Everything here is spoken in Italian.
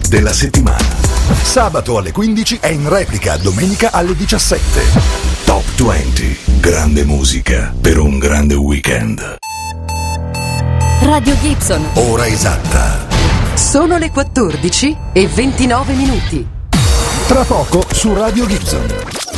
della settimana. Sabato alle 15 è in replica domenica alle 17. Top 20. Grande musica per un grande weekend. Radio Gibson. Ora esatta. Sono le 14:29. Tra poco su Radio Gibson.